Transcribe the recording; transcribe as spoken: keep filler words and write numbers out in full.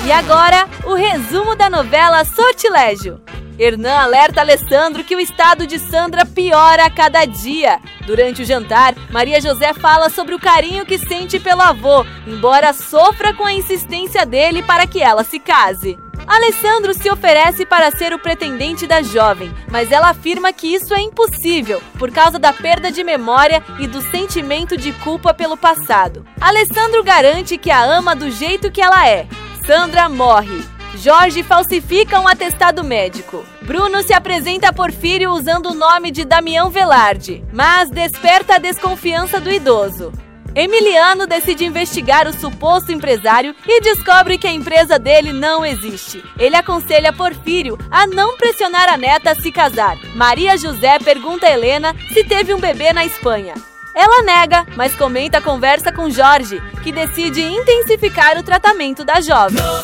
E agora, o resumo da novela Sortilégio. Hernan alerta Alessandro que o estado de Sandra piora a cada dia. Durante o jantar, Maria José fala sobre o carinho que sente pelo avô, embora sofra com a insistência dele para que ela se case. Alessandro se oferece para ser o pretendente da jovem, mas ela afirma que isso é impossível, por causa da perda de memória e do sentimento de culpa pelo passado. Alessandro garante que a ama do jeito que ela é. Sandra morre. Jorge falsifica um atestado médico. Bruno se apresenta a Porfírio usando o nome de Damião Velarde, mas desperta a desconfiança do idoso. Emiliano decide investigar o suposto empresário e descobre que a empresa dele não existe. Ele aconselha Porfírio a não pressionar a neta a se casar. Maria José pergunta a Helena se teve um bebê na Espanha. Ela nega, mas comenta a conversa com Jorge, que decide intensificar o tratamento da jovem.